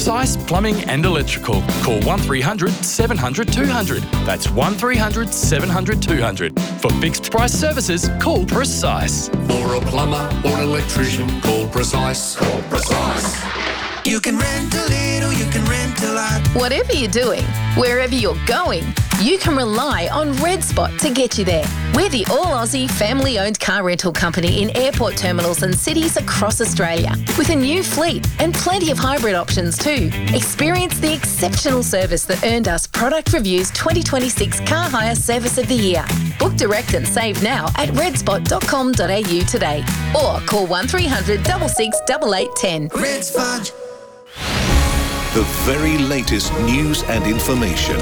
Precise Plumbing and Electrical. Call 1300 700 200. That's 1300 700 200. For fixed price services, call Precise. For a plumber or an electrician, call Precise. Call Precise. You can rent a little, you can rent a lot. Whatever you're doing, wherever you're going, you can rely on Red Spot to get you there. We're the all-Aussie family-owned car rental company in airport terminals and cities across Australia, with a new fleet and plenty of hybrid options too. Experience the exceptional service that earned us Product Review's 2026 Car Hire Service of the Year. Book direct and save now at redspot.com.au today, or call 1300 66 8810. Red Spot. The very latest news and information.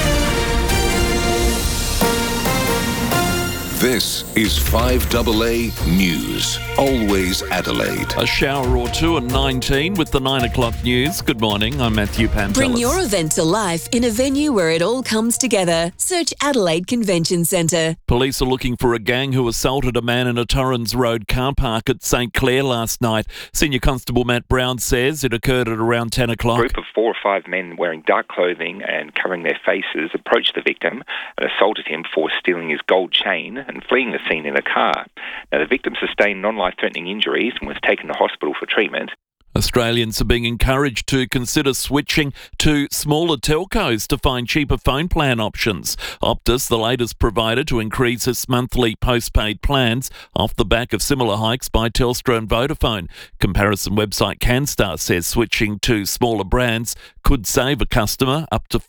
This is 5AA News. Always Adelaide. A shower or two at 19 with the 9 o'clock news. Good morning, I'm Matthew Pantelis. Bring your event to life in a venue where it all comes together. Search Adelaide Convention Centre. Police are looking for a gang who assaulted a man in a Torrens Road car park at St Clair last night. Senior Constable Matt Brown says it occurred at around 10 o'clock. A group of 4 or 5 men wearing dark clothing and covering their faces approached the victim and assaulted him before stealing his gold chain and fleeing the scene in a car. Now, the victim sustained non-life-threatening injuries and was taken to hospital for treatment. Australians are being encouraged to consider switching to smaller telcos to find cheaper phone plan options. Optus, the latest provider to increase its monthly postpaid plans off the back of similar hikes by Telstra and Vodafone. Comparison website CanStar says switching to smaller brands could save a customer up to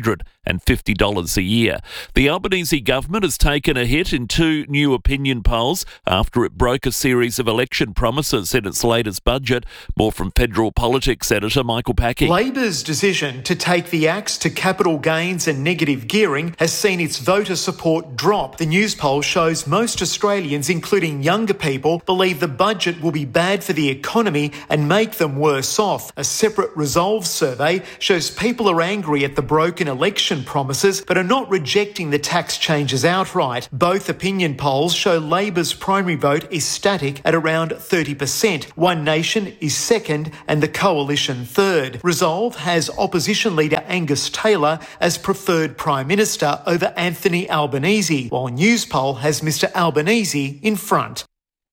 $450 a year. The Albanese government has taken a hit in 2 new opinion polls after it broke a series of election promises in its latest budget. More from Federal Politics editor Michael Packy. Labor's decision to take the axe to capital gains and negative gearing has seen its voter support drop. The news poll shows most Australians, including younger people, believe the budget will be bad for the economy and make them worse off. A separate Resolve survey shows people are angry at the broken election promises but are not rejecting the tax changes outright. Both opinion polls show Labor's primary vote is static at around 30%. One Nation is second and the Coalition third. Resolve has opposition leader Angus Taylor as preferred Prime Minister over Anthony Albanese, while Newspoll has Mr Albanese in front.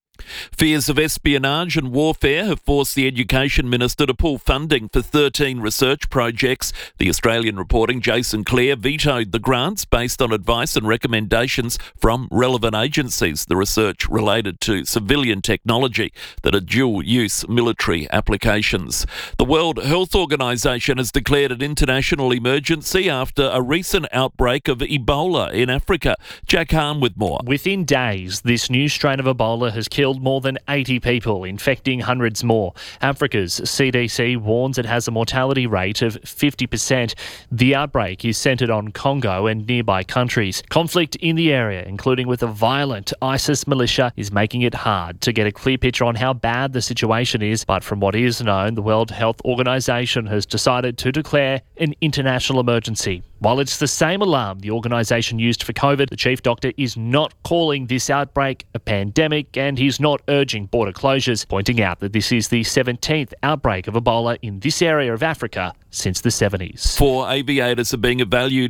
Fears of espionage and warfare have forced the Education Minister to pull funding for 13 research projects. The Australian reporting Jason Clare vetoed the grants based on advice and recommendations from relevant agencies. The research related to civilian technology that are dual-use military applications. The World Health Organization has declared an international emergency after a recent outbreak of Ebola in Africa. Jack Harm with more. Within days, this new strain of Ebola has killed more than 80 people, infecting hundreds more. Africa's CDC warns it has a mortality rate of 50%. The outbreak is centred on Congo and nearby countries. Conflict in the area, including with a violent ISIS militia, is making it hard to get a clear picture on how bad the situation is. But from what is known, the World Health Organization has decided to declare an international emergency. While it's the same alarm the organisation used for COVID, the chief doctor is not calling this outbreak a pandemic and he's not urging border closures, pointing out that this is the 17th outbreak of Ebola in this area of Africa since the 70s. 4 aviators are being evaluated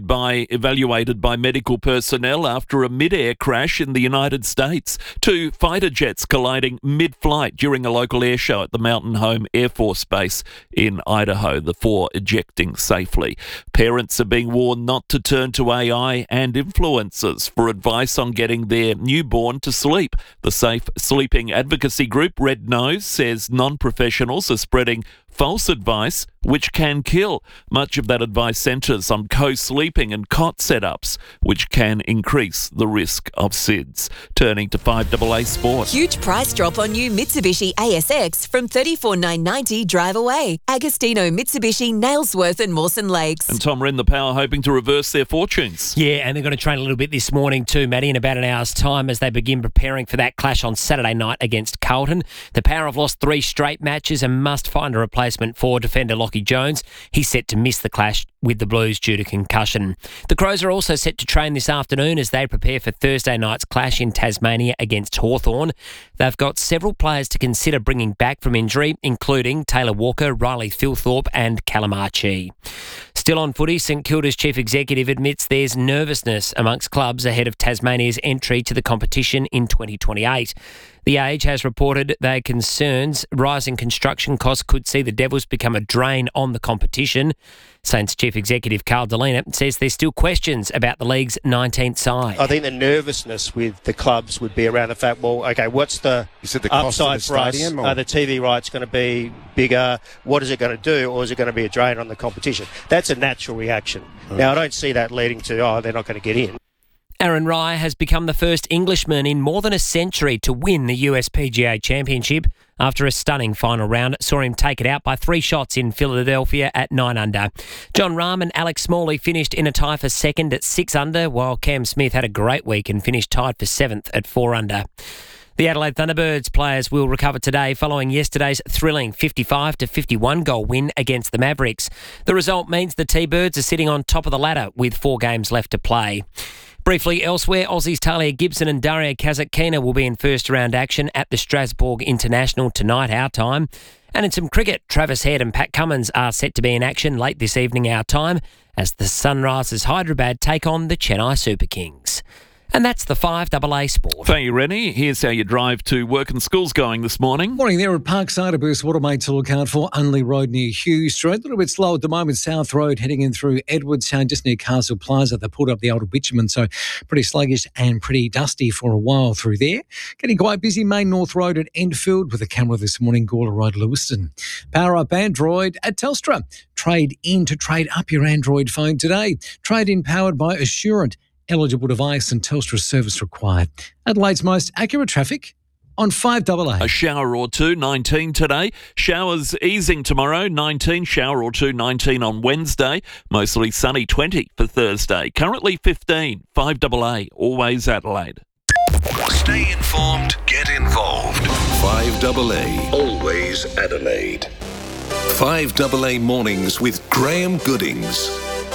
by medical personnel after a mid-air crash in the United States. 2 fighter jets colliding mid-flight during a local air show at the Mountain Home Air Force Base in Idaho, the 4 ejecting safely. Parents are being warned not to turn to AI and influencers for advice on getting their newborn to sleep. The Safe Sleeping Advocacy Group Red Nose says non-professionals are spreading false advice which can kill. Much of that advice centres on co-sleeping and cot setups, which can increase the risk of SIDS. Turning to 5AA Sport. Huge price drop on new Mitsubishi ASX from $34,990 drive away. Agostino Mitsubishi, Nailsworth and Mawson Lakes. And Tom Wren, the Power, hoping to reverse their fortunes. Yeah, and they're going to train a little bit this morning too, Matty, in about an hour's time as they begin preparing for that clash on Saturday night. night against Carlton. The Power have lost 3 straight matches and must find a replacement for defender Lockie Jones. He's set to miss the clash with the Blues due to concussion. The Crows are also set to train this afternoon as they prepare for Thursday night's clash in Tasmania against Hawthorn. They've got several players to consider bringing back from injury, including Taylor Walker, Riley Thilthorpe and Callum Archie. Still on footy, St Kilda's chief executive admits there's nervousness amongst clubs ahead of Tasmania's entry to the competition in 2028. The Age has reported their concerns rising construction costs could see the Devils become a drain on the competition. Saints chief executive Carl Delena says there's still questions about the league's 19th side. I think the nervousness with the clubs would be around the fact, well, okay, what's the upside for us? Are the TV rights going to be bigger? What is it going to do? Or is it going to be a drain on the competition? That's a natural reaction. Now, I don't see that leading to, they're not going to get in. Aaron Rai has become the first Englishman in more than a century to win the US PGA Championship after a stunning final round saw him take it out by 3 shots in Philadelphia at 9 under. John Rahm and Alex Smalley finished in a tie for second at 6 under, while Cam Smith had a great week and finished tied for 7th at 4 under. The Adelaide Thunderbirds players will recover today following yesterday's thrilling 55-51 goal win against the Mavericks. The result means the T-Birds are sitting on top of the ladder with 4 games left to play. Briefly elsewhere, Aussies Talia Gibson and Daria Kazatkina will be in first-round action at the Strasbourg International tonight, our time. And in some cricket, Travis Head and Pat Cummins are set to be in action late this evening, our time, as the Sunrisers Hyderabad take on the Chennai Super Kings. And that's the 5AA Sport. Thank you, Rennie. Here's how your drive to work and school's going this morning. Morning there at Parkside. A burst water main to look out for. Unley Road near Hughes Street. A little bit slow at the moment. South Road heading in through Edwardstown, just near Castle Plaza. They pulled up the older bitumen, so pretty sluggish and pretty dusty for a while through there. Getting quite busy. Main North Road at Enfield with a camera this morning. Gawler Road, Lewiston. Power up Android at Telstra. Trade in to trade up your Android phone today. Trade in powered by Assurant. Eligible device and Telstra service required. Adelaide's most accurate traffic on 5AA. A shower or two, 19 today. Showers easing tomorrow, 19. Shower or two, 19 on Wednesday. Mostly sunny, 20 for Thursday. Currently 15. 5AA, always Adelaide. Stay informed, get involved. 5AA, always Adelaide. 5AA mornings with Graham Goodings.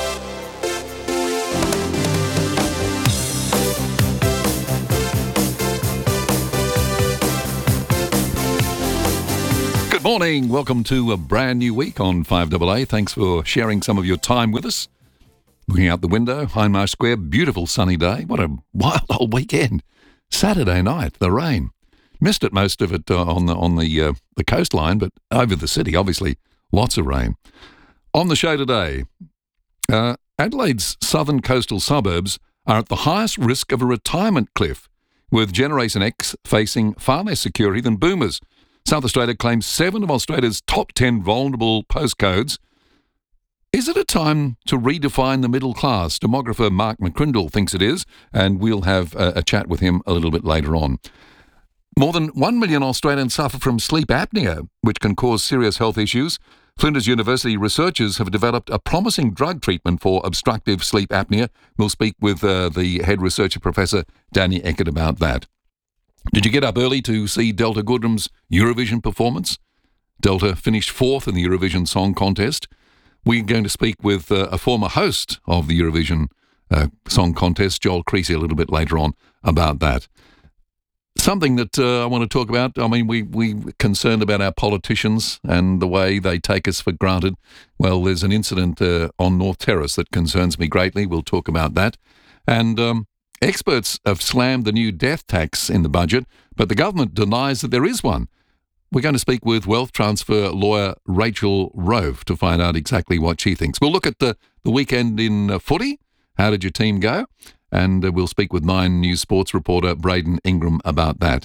Good morning. Welcome to a brand new week on 5AA. Thanks for sharing some of your time with us. Looking out the window, Hindmarsh Square, beautiful sunny day. What a wild old weekend. Saturday night, the rain. Missed it, most of it on the coastline, but over the city, obviously, lots of rain. On the show today, Adelaide's southern coastal suburbs are at the highest risk of a retirement cliff, with Generation X facing far less security than boomers. South Australia claims 7 of Australia's top 10 vulnerable postcodes. Is it a time to redefine the middle class? Demographer Mark McCrindle thinks it is, and we'll have a chat with him a little bit later on. More than 1 million Australians suffer from sleep apnea, which can cause serious health issues. Flinders University researchers have developed a promising drug treatment for obstructive sleep apnea. We'll speak with the head researcher, Professor Danny Eckert, about that. Did you get up early to see Delta Goodrem's Eurovision performance? Delta finished 4th in the Eurovision Song Contest. We're going to speak with a former host of the Eurovision Song Contest, Joel Creasy, a little bit later on about that. Something that I want to talk about, I mean, we're concerned about our politicians and the way they take us for granted. Well, there's an incident on North Terrace that concerns me greatly. We'll talk about that. And experts have slammed the new death tax in the budget, but the government denies that there is one. We're going to speak with wealth transfer lawyer Rachel Rove to find out exactly what she thinks. We'll look at the weekend in footy. How did your team go? And we'll speak with 9 News sports reporter Braden Ingram about that.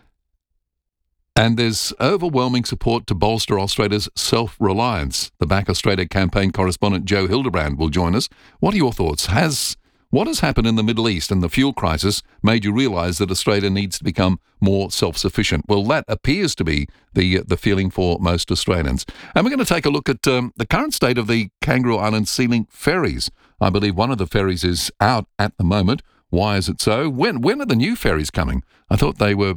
And there's overwhelming support to bolster Australia's self-reliance. The Back Australia campaign correspondent Joe Hildebrand will join us. What are your thoughts? What has happened in the Middle East and the fuel crisis made you realise that Australia needs to become more self-sufficient? Well, that appears to be the feeling for most Australians. And we're going to take a look at the current state of the Kangaroo Island Sea-Link ferries. I believe one of the ferries is out at the moment. Why is it so? When are the new ferries coming? I thought they were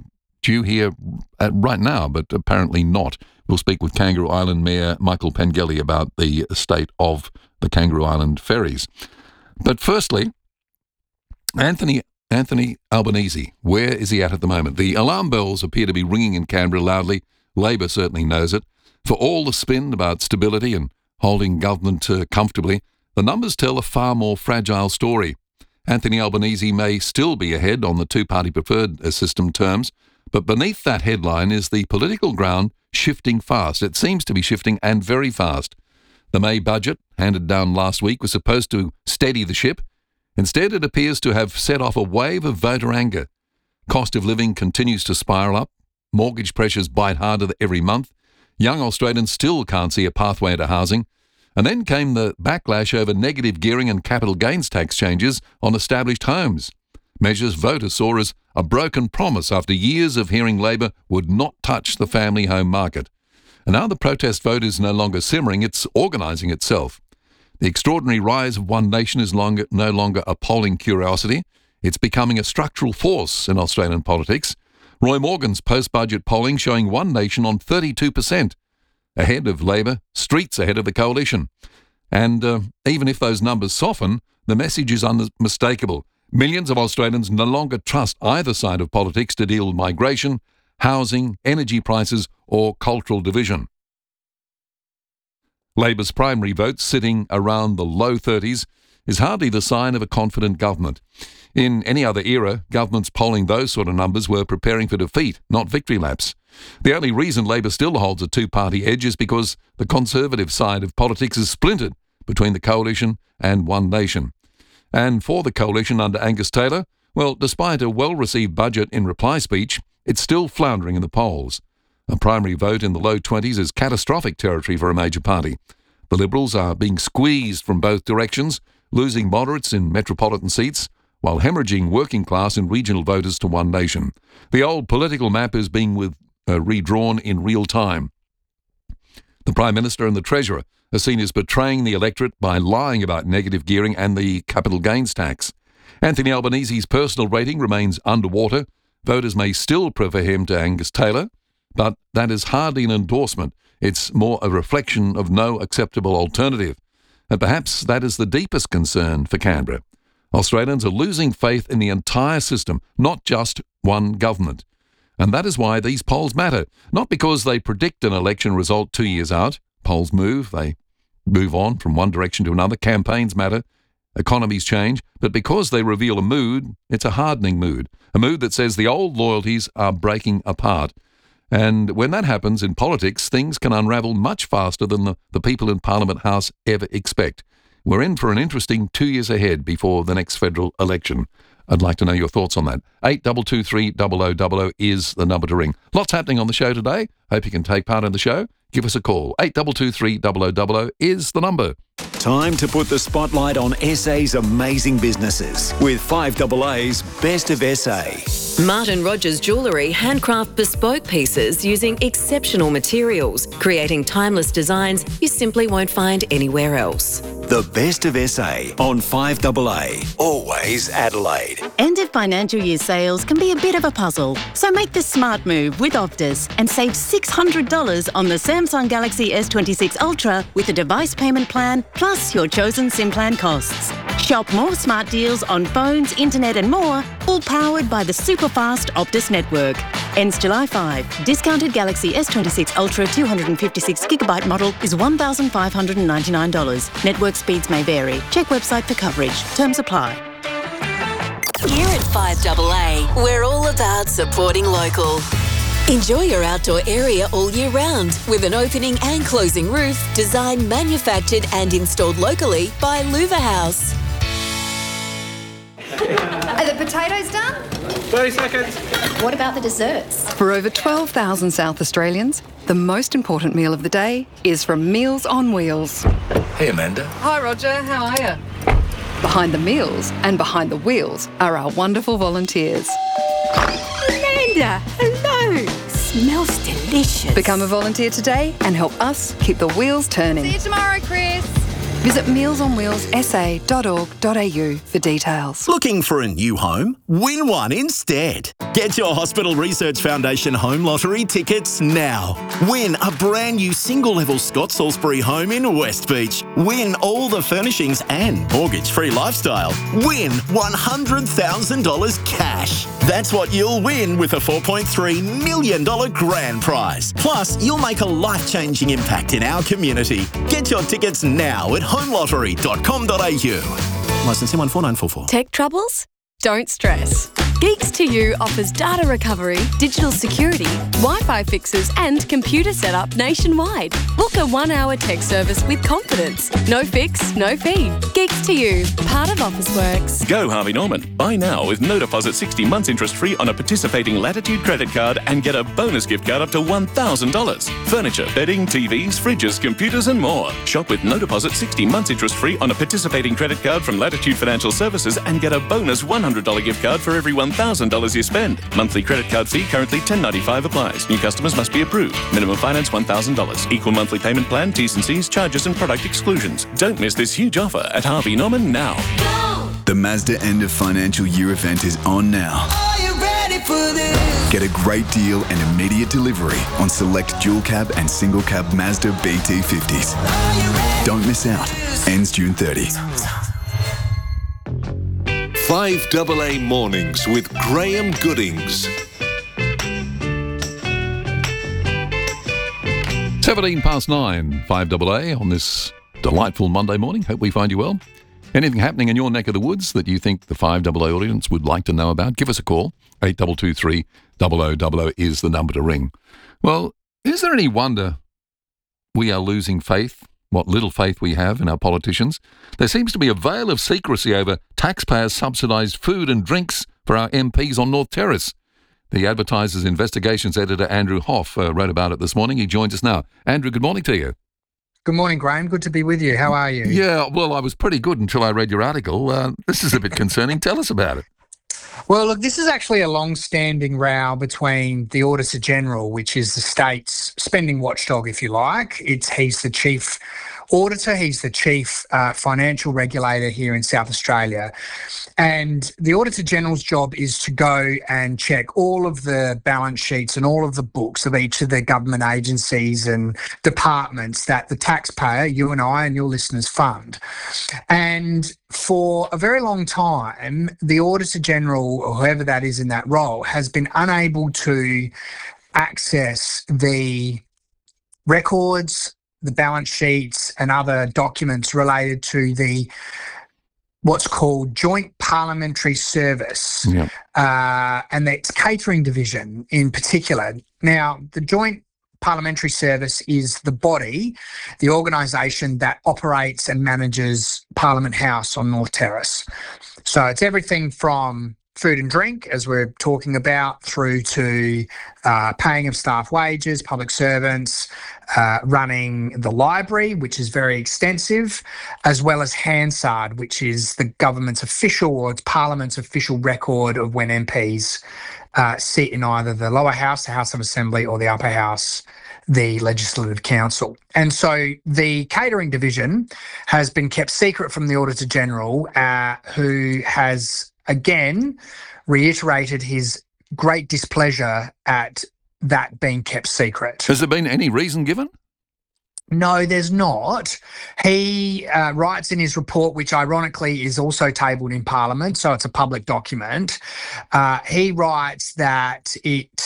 due here right now, but apparently not. We'll speak with Kangaroo Island Mayor Michael Pengelly about the state of the Kangaroo Island ferries. But firstly, Anthony Albanese, where is he at the moment? The alarm bells appear to be ringing in Canberra loudly. Labor certainly knows it. For all the spin about stability and holding government comfortably, the numbers tell a far more fragile story. Anthony Albanese may still be ahead on the two-party preferred system terms, but beneath that headline is the political ground shifting fast. It seems to be shifting, and very fast. The May budget, handed down last week, was supposed to steady the ship. Instead, it appears to have set off a wave of voter anger. Cost of living continues to spiral up. Mortgage pressures bite harder every month. Young Australians still can't see a pathway into housing. And then came the backlash over negative gearing and capital gains tax changes on established homes. Measures voters saw as a broken promise after years of hearing Labor would not touch the family home market. And now the protest vote is no longer simmering, it's organising itself. The extraordinary rise of One Nation is no longer a polling curiosity. It's becoming a structural force in Australian politics. Roy Morgan's post-budget polling showing One Nation on 32%. Ahead of Labor, streets ahead of the coalition. And even if those numbers soften, the message is unmistakable. Millions of Australians no longer trust either side of politics to deal with migration, housing, energy prices or cultural division. Labor's primary vote, sitting around the low 30s, is hardly the sign of a confident government. In any other era, governments polling those sort of numbers were preparing for defeat, not victory laps. The only reason Labor still holds a two-party edge is because the Conservative side of politics is splintered between the Coalition and One Nation. And for the Coalition under Angus Taylor, well, despite a well-received budget in reply speech, it's still floundering in the polls. A primary vote in the low 20s is catastrophic territory for a major party. The Liberals are being squeezed from both directions, losing moderates in metropolitan seats, while hemorrhaging working class and regional voters to One Nation. The old political map is being redrawn in real time. The Prime Minister and the Treasurer are seen as betraying the electorate by lying about negative gearing and the capital gains tax. Anthony Albanese's personal rating remains underwater. Voters may still prefer him to Angus Taylor, but that is hardly an endorsement. It's more a reflection of no acceptable alternative. And perhaps that is the deepest concern for Canberra. Australians are losing faith in the entire system, not just one government. And that is why these polls matter, not because they predict an election result 2 years out. Polls move, they move on from one direction to another. Campaigns matter, economies change, but because they reveal a mood, it's a hardening mood, a mood that says the old loyalties are breaking apart. And when that happens in politics, things can unravel much faster than the people in Parliament House ever expect. We're in for an interesting 2 years ahead before the next federal election. I'd like to know your thoughts on that. 8223 0000 is the number to ring. Lots happening on the show today. Hope you can take part in the show. Give us a call. 8223 0000 is the number. Time to put the spotlight on SA's amazing businesses with 5AA's Best of SA. Martin Rogers Jewellery handcraft bespoke pieces using exceptional materials, creating timeless designs you simply won't find anywhere else. The Best of SA on 5AA, always Adelaide. End of financial year sales can be a bit of a puzzle, so make the smart move with Optus and save $600 on the Samsung Galaxy S26 Ultra with a device payment plan plus your chosen SIM plan costs. Shop more smart deals on phones, internet and more, all powered by the super-fast Optus network. Ends July 5. Discounted Galaxy S26 Ultra 256GB model is $1,599. Network speeds may vary. Check website for coverage. Terms apply. Here at 5AA, we're all about supporting local. Enjoy your outdoor area all year round with an opening and closing roof designed, manufactured and installed locally by Louver House. Are the potatoes done? 30 seconds. What about the desserts? For over 12,000 South Australians, the most important meal of the day is from Meals on Wheels. Hey, Amanda. Hi, Roger. How are you? Behind the meals and behind the wheels are our wonderful volunteers. Amanda, hello. Smells delicious. Become a volunteer today and help us keep the wheels turning. See you tomorrow, Chris. Visit mealsonwheelssa.org.au for details. Looking for a new home? Win one instead. Get your Hospital Research Foundation Home Lottery tickets now. Win a brand new single-level Scott Salisbury home in West Beach. Win all the furnishings and mortgage-free lifestyle. Win $100,000 cash. That's what you'll win with a $4.3 million grand prize. Plus, you'll make a life-changing impact in our community. Get your tickets now at homelottery.com.au. Licensing 14944. Tech troubles? Don't stress. Geeks2U offers data recovery, digital security, Wi-Fi fixes and computer setup nationwide. Book a 1-hour tech service with confidence. No fix, no fee. Geeks2U, part of Officeworks. Go Harvey Norman. Buy now with no deposit 60 months interest free on a participating Latitude credit card and get a bonus gift card up to $1,000. Furniture, bedding, TVs, fridges, computers and more. Shop with no deposit 60 months interest free on a participating credit card from Latitude Financial Services and get a bonus $100 gift card for every $1,000 you spend. Monthly credit card fee currently $10.95 applies. New customers must be approved. Minimum finance $1,000. Equal monthly payment plan, T's and C's, charges and product exclusions. Don't miss this huge offer at Harvey Norman now. The Mazda end of financial year event is on now. Are you ready for this? Get a great deal and immediate delivery on select dual cab and single cab Mazda BT50s. Don't miss out. Ends June 30. 5AA Mornings with Graham Goodings. 9:17, 5AA on this delightful Monday morning. Hope we find you well. Anything happening in your neck of the woods that you think the 5AA audience would like to know about, give us a call. 8223 0000 is the number to ring. Well, is there any wonder we are losing faith, what little faith we have in our politicians? There seems to be a veil of secrecy over taxpayer-subsidised food and drinks for our MPs on North Terrace. The Advertiser's investigations editor, Andrew Hoff, wrote about it this morning. He joins us now. Andrew, good morning to you. Good morning, Graham. Good to be with you. How are you? Yeah, well, I was pretty good until I read your article. This is a bit concerning. Tell us about it. Well, look, this is actually a long-standing row between the Auditor General, which is the state's spending watchdog, if you like. He's the chief auditor. He's the chief financial regulator here in South Australia. And the Auditor General's job is to go and check all of the balance sheets and all of the books of each of the government agencies and departments that the taxpayer, you and I and your listeners, fund. And for a very long time, the Auditor General, or whoever that is in that role, has been unable to access the records, the balance sheets and other documents related to the what's called Joint Parliamentary Service, and its catering division in particular. Now, the Joint Parliamentary Service is the body, the organisation that operates and manages Parliament House on North Terrace. So it's everything from food and drink, as we're talking about, through to paying of staff wages, public servants, running the library, which is very extensive, as well as Hansard, which is the government's official, or it's Parliament's official record of when MPs sit in either the lower house, the House of Assembly, or the upper house, the Legislative Council. And so the catering division has been kept secret from the Auditor General, who has again reiterated his great displeasure at that being kept secret. Has there been any reason given? No, there's not. He writes in his report, which ironically is also tabled in Parliament, so it's a public document. He writes that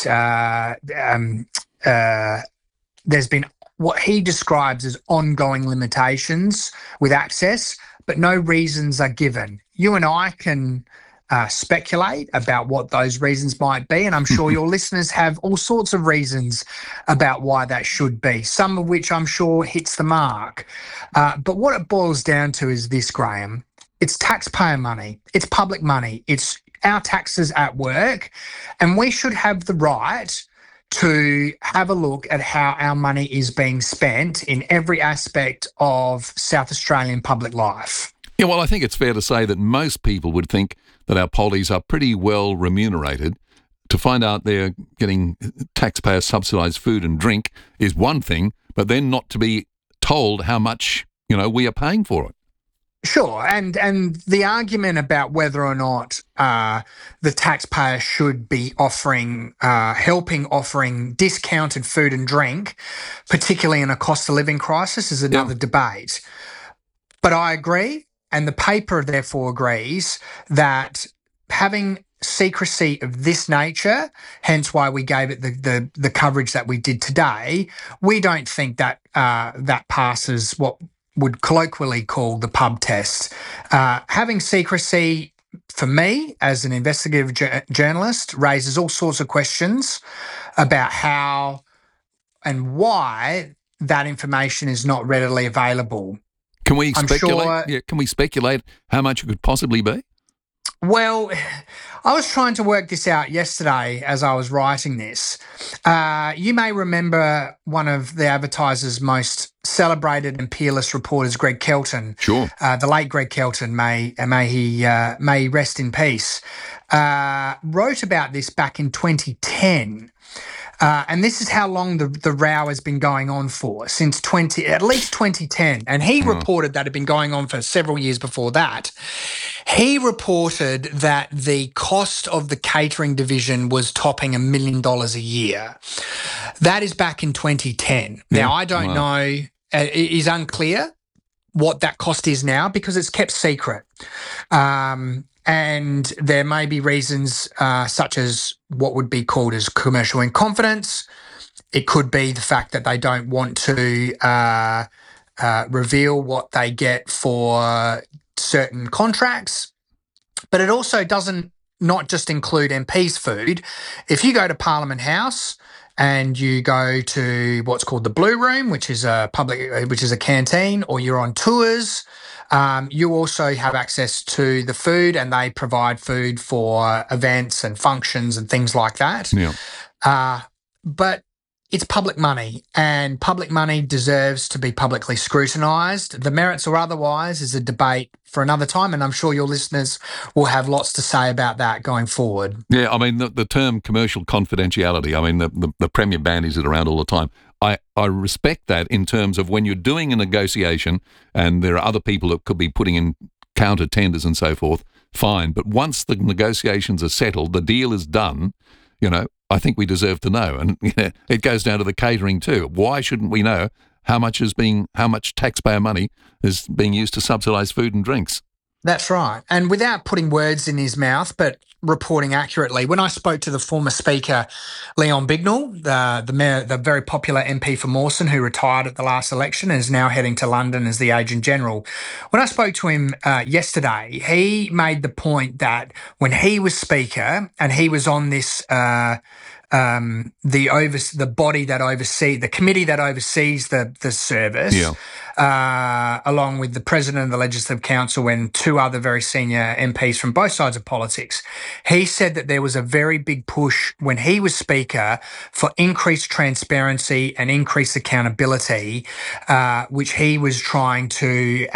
there's been what he describes as ongoing limitations with access, but no reasons are given. You and I can speculate about what those reasons might be, and I'm sure your listeners have all sorts of reasons about why that should be, some of which I'm sure hits the mark. But what it boils down to is this, Graham. It's taxpayer money. It's public money. It's our taxes at work, and we should have the right to have a look at how our money is being spent in every aspect of South Australian public life. Yeah, well, I think it's fair to say that most people would think that our police are pretty well remunerated. To find out they're getting taxpayer subsidised food and drink is one thing, but then not to be told how much we are paying for it. Sure, and the argument about whether or not the taxpayer should be offering discounted food and drink, particularly in a cost of living crisis, is another debate. But I agree, and the paper therefore agrees, that having secrecy of this nature, hence why we gave it the coverage that we did today, we don't think that that passes what would colloquially call the pub test. Having secrecy, for me, as an investigative journalist, raises all sorts of questions about how and why that information is not readily available. Can we speculate? Can we speculate how much it could possibly be? Well, I was trying to work this out yesterday as I was writing this. You may remember one of the Advertiser's most celebrated and peerless reporters, Greg Kelton. Sure. The late Greg Kelton, may he rest in peace, wrote about this back in 2010. And this is how long the row has been going on for, since at least 2010. And he reported that it had been going on for several years before that. He reported that the cost of the catering division was topping $1 million a year. That is back in 2010. Now, I don't know, it is unclear what that cost is now because it's kept secret. And there may be reasons such as what would be called as commercial in confidence. It could be the fact that they don't want to reveal what they get for certain contracts. But it also doesn't not just include MPs' food. If you go to Parliament House and you go to what's called the Blue Room, which is a canteen, or you're on tours, you also have access to the food, and they provide food for events and functions and things like that. Yeah. But it's public money, and public money deserves to be publicly scrutinised. The merits or otherwise is a debate for another time, and I'm sure your listeners will have lots to say about that going forward. Yeah, I mean, the term commercial confidentiality, I mean, the Premier bandies it around all the time. I respect that in terms of when you're doing a negotiation and there are other people that could be putting in counter tenders and so forth, fine. But once the negotiations are settled, the deal is done, I think we deserve to know. And it goes down to the catering too. Why shouldn't we know how much taxpayer money is being used to subsidise food and drinks? That's right. And without putting words in his mouth, but reporting accurately, when I spoke to the former Speaker, Leon Bignell, the very popular MP for Mawson, who retired at the last election and is now heading to London as the Agent General, when I spoke to him yesterday, he made the point that when he was Speaker and he was on this the body that oversees, the committee that oversees the service, along with the President of the Legislative Council and two other very senior MPs from both sides of politics, he said that there was a very big push when he was Speaker for increased transparency and increased accountability, which he was trying to